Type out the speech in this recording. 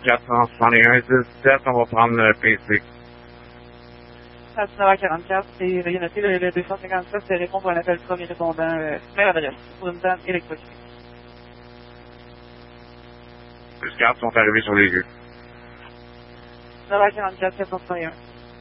461 17, on va prendre le PC. À 19h44, c'est veuillez noter le 257, c'est répondre à un appel premier répondant, même adresse, pour une dame électrique. Les cartes sont arrivées sur les lieux. 19h44, 461.